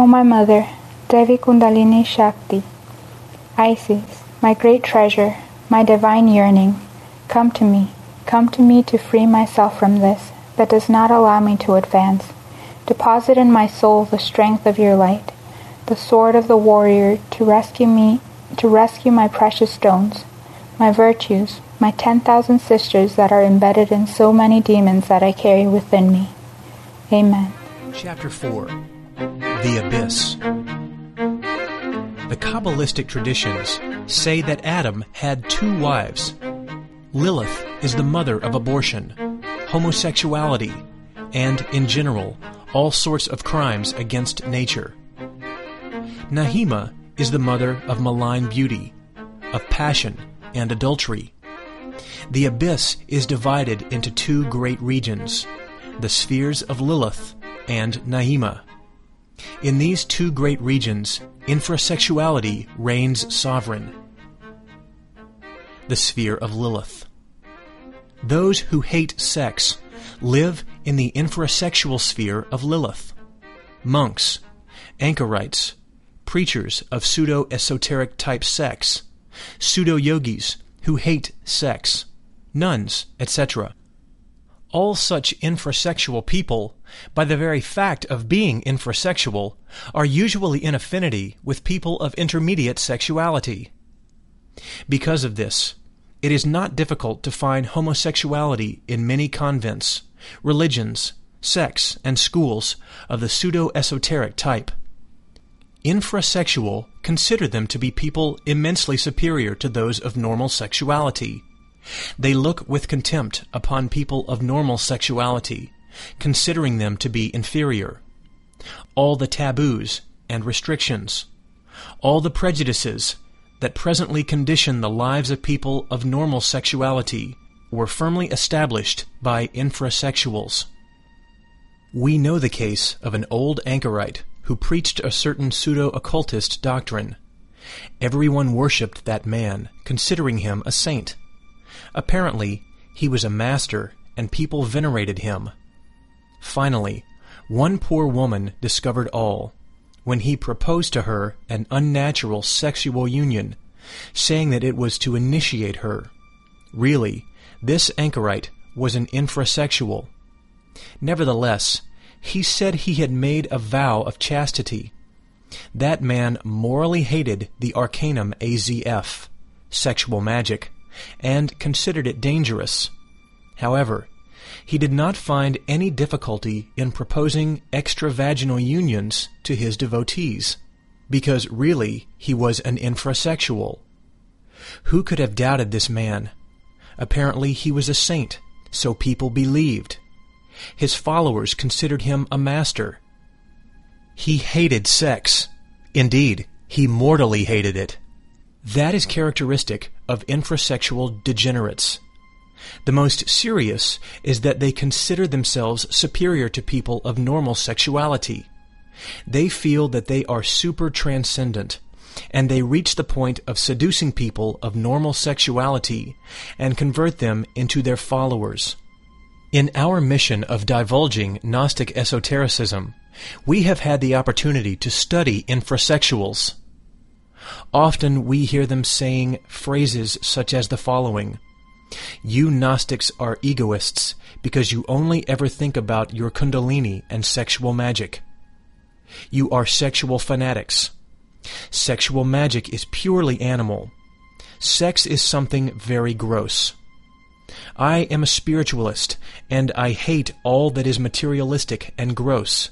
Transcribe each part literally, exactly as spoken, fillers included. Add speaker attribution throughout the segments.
Speaker 1: O my mother, Devi Kundalini Shakti, Isis, my great treasure, my divine yearning, come to me, come to me to free myself from this that does not allow me to advance. Deposit in my soul the strength of your light, the sword of the warrior to rescue me, to rescue my precious stones, my virtues, my ten thousand sisters that are embedded in so many demons that I carry within me. Amen.
Speaker 2: Chapter four. The Abyss. The Kabbalistic traditions say that Adam had two wives. Lilith is the mother of abortion, homosexuality, and, in general, all sorts of crimes against nature. Nahima is the mother of malign beauty, of passion and adultery. The abyss is divided into two great regions, the spheres of Lilith and Nahima. In these two great regions, infrasexuality reigns sovereign. The sphere of Lilith. Those who hate sex live in the infrasexual sphere of Lilith. Monks, anchorites, preachers of pseudo-esoteric type sects, pseudo-yogis who hate sex, nuns, et cetera. All such infrasexual people, by the very fact of being infrasexual, are usually in affinity with people of intermediate sexuality. Because of this, it is not difficult to find homosexuality in many convents, religions, sects, and schools of the pseudo-esoteric type. Infrasexual consider them to be people immensely superior to those of normal sexuality. They look with contempt upon people of normal sexuality, considering them to be inferior. All the taboos and restrictions, all the prejudices that presently condition the lives of people of normal sexuality were firmly established by infrasexuals. We know the case of an old anchorite who preached a certain pseudo-occultist doctrine. Everyone worshipped that man, considering him a saint. Apparently, he was a master, and people venerated him. Finally, one poor woman discovered all, when he proposed to her an unnatural sexual union, saying that it was to initiate her. Really, this anchorite was an infrasexual. Nevertheless, he said he had made a vow of chastity. That man morally hated the arcanum A Z F, sexual magic, and considered it dangerous. However, he did not find any difficulty in proposing extravaginal unions to his devotees, because really he was an infrasexual. Who could have doubted this man? Apparently he was a saint, so people believed. His followers considered him a master. He hated sex. Indeed, he mortally hated it. That is characteristic of infrasexual degenerates. The most serious is that they consider themselves superior to people of normal sexuality. They feel that they are super-transcendent, and they reach the point of seducing people of normal sexuality and convert them into their followers. In our mission of divulging Gnostic esotericism, we have had the opportunity to study infrasexuals. Often we hear them saying phrases such as the following: "You Gnostics are egoists because you only ever think about your kundalini and sexual magic. You are sexual fanatics. Sexual magic is purely animal. Sex is something very gross. I am a spiritualist, and I hate all that is materialistic and gross.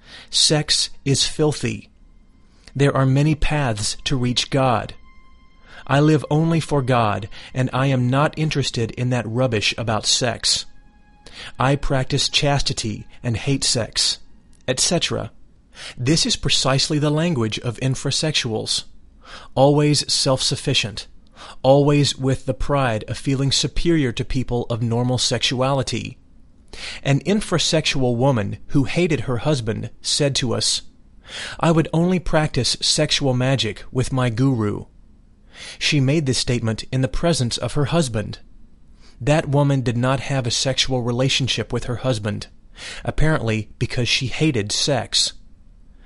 Speaker 2: Sex is filthy. There are many paths to reach God. I live only for God, and I am not interested in that rubbish about sex. I practice chastity and hate sex," et cetera. This is precisely the language of infrasexuals. Always self-sufficient, always with the pride of feeling superior to people of normal sexuality. An infrasexual woman who hated her husband said to us, "I would only practice sexual magic with my guru." She made this statement in the presence of her husband. That woman did not have a sexual relationship with her husband, apparently because she hated sex.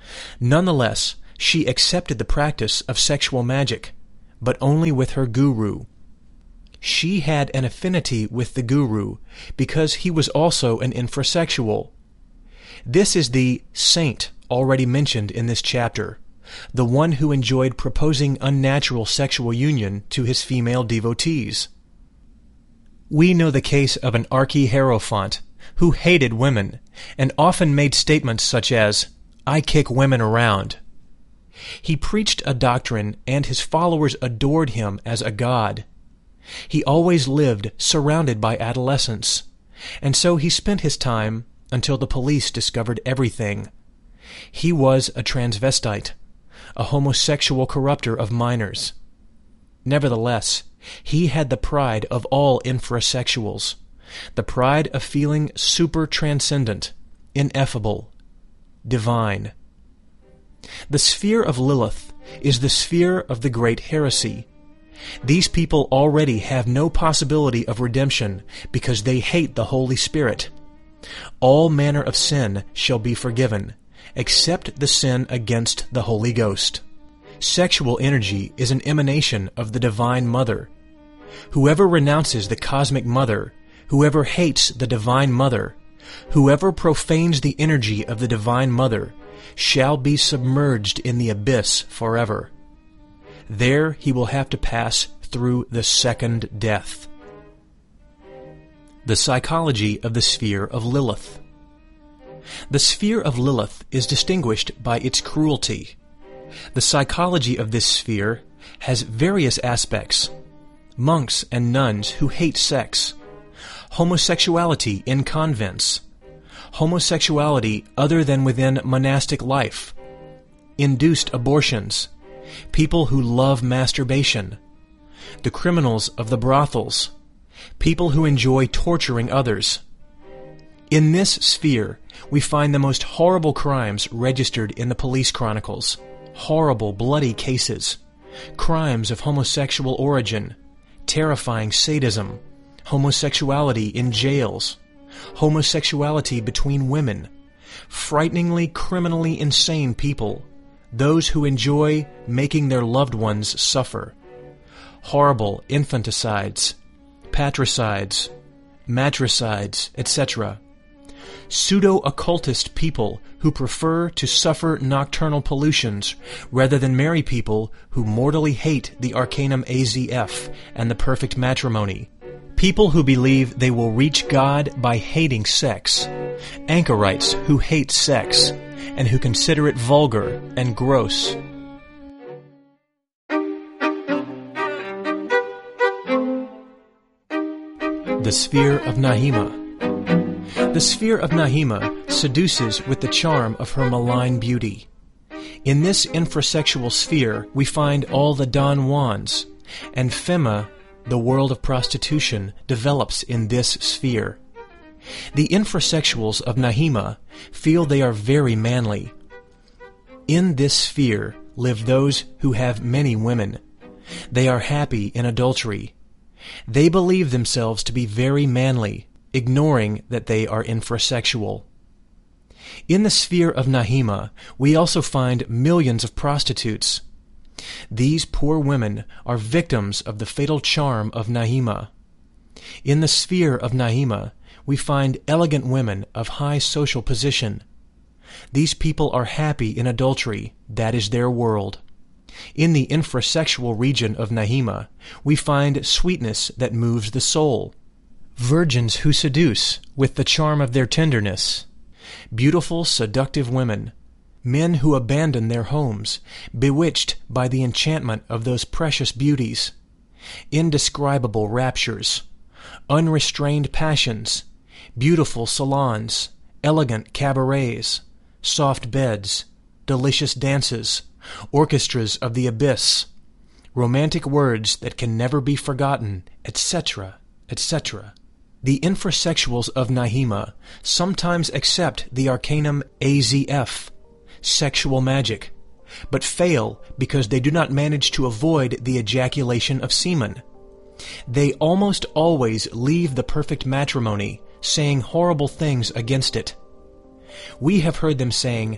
Speaker 2: Nonetheless, she accepted the practice of sexual magic, but only with her guru. She had an affinity with the guru because he was also an infrasexual. This is the saint already mentioned in this chapter, the one who enjoyed proposing unnatural sexual union to his female devotees. We know the case of an archie-hierophant who hated women and often made statements such as, "I kick women around." He preached a doctrine and his followers adored him as a god. He always lived surrounded by adolescents, and so he spent his time until the police discovered everything. He was a transvestite, a homosexual corrupter of minors. Nevertheless, he had the pride of all infrasexuals, the pride of feeling super-transcendent, ineffable, divine. The sphere of Lilith is the sphere of the great heresy. These people already have no possibility of redemption because they hate the Holy Spirit. All manner of sin shall be forgiven, except the sin against the Holy Ghost. Sexual energy is an emanation of the Divine Mother. Whoever renounces the Cosmic Mother, whoever hates the Divine Mother, whoever profanes the energy of the Divine Mother, shall be submerged in the abyss forever. There he will have to pass through the second death. The psychology of the sphere of Lilith. The sphere of Lilith is distinguished by its cruelty. The psychology of this sphere has various aspects: monks and nuns who hate sex, homosexuality in convents, homosexuality other than within monastic life, induced abortions, people who love masturbation, the criminals of the brothels, people who enjoy torturing others. In this sphere, we find the most horrible crimes registered in the police chronicles, horrible, bloody cases, crimes of homosexual origin, terrifying sadism, homosexuality in jails, homosexuality between women, frighteningly criminally insane people, those who enjoy making their loved ones suffer, horrible infanticides, patricides, matricides, et cetera, pseudo-occultist people who prefer to suffer nocturnal pollutions rather than marry people who mortally hate the Arcanum A Z F and the perfect matrimony, people who believe they will reach God by hating sex, anchorites who hate sex and who consider it vulgar and gross. The sphere of Nahima. The sphere of Nahima seduces with the charm of her malign beauty. In this infrasexual sphere we find all the Don Juans, and Fema, the world of prostitution, develops in this sphere. The infrasexuals of Nahima feel they are very manly. In this sphere live those who have many women. They are happy in adultery. They believe themselves to be very manly, ignoring that they are infrasexual. In the sphere of Nahima, we also find millions of prostitutes. These poor women are victims of the fatal charm of Nahima. In the sphere of Nahima, we find elegant women of high social position. These people are happy in adultery. That is their world. In the infrasexual region of Nahima, we find sweetness that moves the soul, virgins who seduce with the charm of their tenderness, beautiful, seductive women, men who abandon their homes, bewitched by the enchantment of those precious beauties, indescribable raptures, unrestrained passions, beautiful salons, elegant cabarets, soft beds, delicious dances, orchestras of the abyss, romantic words that can never be forgotten, et cetera, et cetera. The infrasexuals of Nahima sometimes accept the Arcanum A Z F, sexual magic, but fail because they do not manage to avoid the ejaculation of semen. They almost always leave the perfect matrimony, saying horrible things against it. We have heard them saying,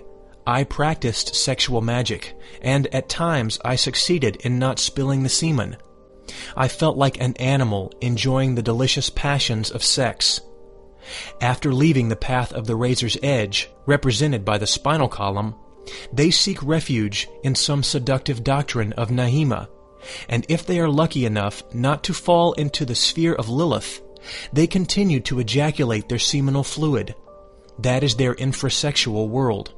Speaker 2: I practiced sexual magic, and at times I succeeded in not spilling the semen. I felt like an animal enjoying the delicious passions of sex. After leaving the path of the razor's edge, represented by the spinal column, they seek refuge in some seductive doctrine of Nahima, and if they are lucky enough not to fall into the sphere of Lilith, they continue to ejaculate their seminal fluid. That is their infrasexual world.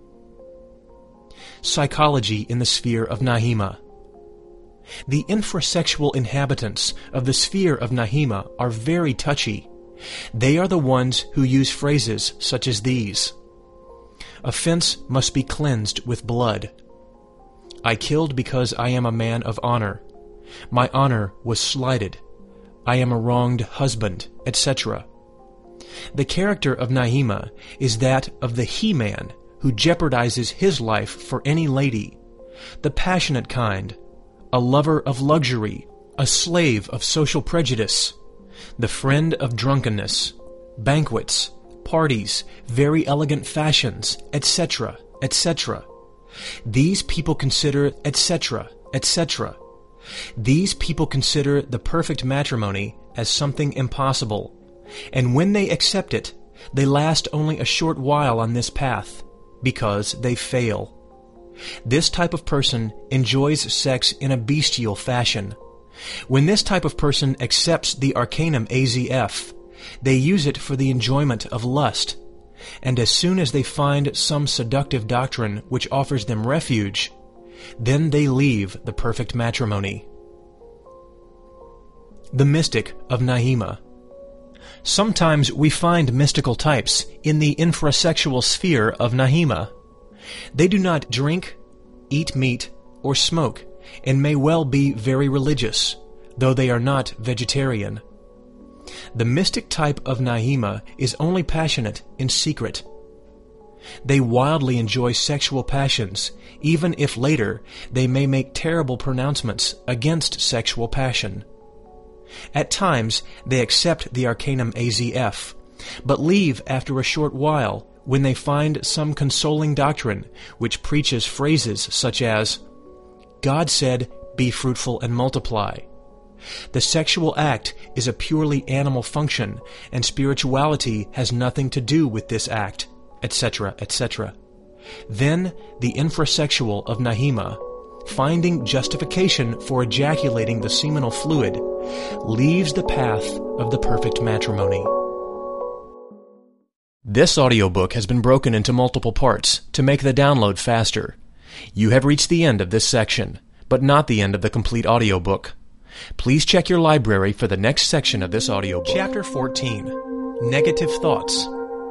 Speaker 2: Psychology in the sphere of Nahima. The infrasexual inhabitants of the sphere of Nahima are very touchy. They are the ones who use phrases such as these. Offense must be cleansed with blood. I killed because I am a man of honor. My honor was slighted. I am a wronged husband, et cetera. The character of Nahima is that of the he-man who jeopardizes his life for any lady, the passionate kind, a lover of luxury, a slave of social prejudice, the friend of drunkenness, banquets, parties, very elegant fashions, et cetera, et cetera. These people consider et cetera, et cetera. These people consider the perfect matrimony as something impossible, and when they accept it, they last only a short while on this path, because they fail. This type of person enjoys sex in a bestial fashion. When this type of person accepts the Arcanum A Z F, they use it for the enjoyment of lust, and as soon as they find some seductive doctrine which offers them refuge, then they leave the perfect matrimony. The mystic of Nahima. Sometimes we find mystical types in the infrasexual sphere of Nahima. They do not drink, eat meat, or smoke, and may well be very religious, though they are not vegetarian. The mystic type of Nahima is only passionate in secret. They wildly enjoy sexual passions, even if later they may make terrible pronouncements against sexual passion. At times they accept the Arcanum A Z F, but leave after a short while when they find some consoling doctrine which preaches phrases such as, God said, be fruitful and multiply. The sexual act is a purely animal function, and spirituality has nothing to do with this act, et cetera, et cetera. Then the infrasexual of Nahima, finding justification for ejaculating the seminal fluid, leaves the path of the perfect matrimony. This audiobook has been broken into multiple parts to make the download faster. You have reached the end of this section, but not the end of the complete audiobook. Please check your library for the next section of this audiobook. Chapter fourteen. Negative Thoughts.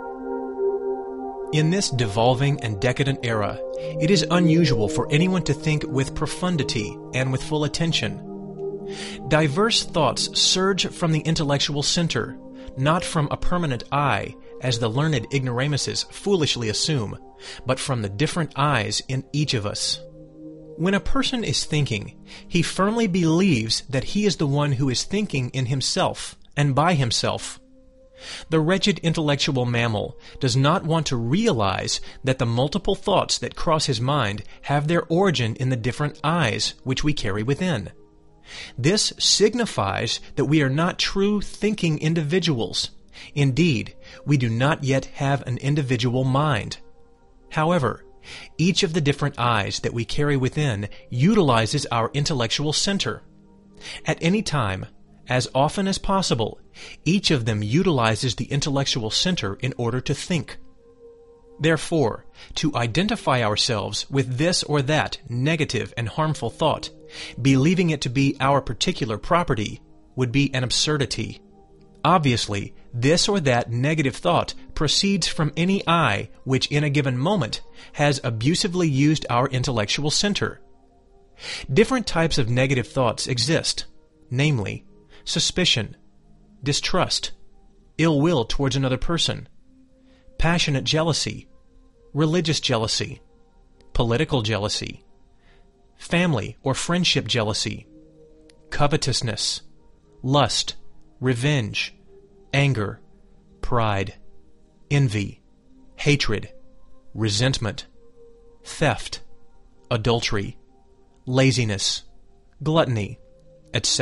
Speaker 2: In this devolving and decadent era, it is unusual for anyone to think with profundity and with full attention. Diverse thoughts surge from the intellectual center, not from a permanent eye, as the learned ignoramuses foolishly assume, but from the different eyes in each of us. When a person is thinking, he firmly believes that he is the one who is thinking in himself and by himself. The wretched intellectual mammal does not want to realize that the multiple thoughts that cross his mind have their origin in the different eyes which we carry within. This signifies that we are not true thinking individuals. Indeed, we do not yet have an individual mind. However, each of the different eyes that we carry within utilizes our intellectual center. At any time, as often as possible, each of them utilizes the intellectual center in order to think. Therefore, to identify ourselves with this or that negative and harmful thought, believing it to be our particular property, would be an absurdity. Obviously, this or that negative thought proceeds from any I which in a given moment has abusively used our intellectual center. Different types of negative thoughts exist, namely, suspicion, distrust, ill will towards another person, passionate jealousy, religious jealousy, political jealousy, family or friendship jealousy, covetousness, lust, revenge, anger, pride, envy, hatred, resentment, theft, adultery, laziness, gluttony, et cetera.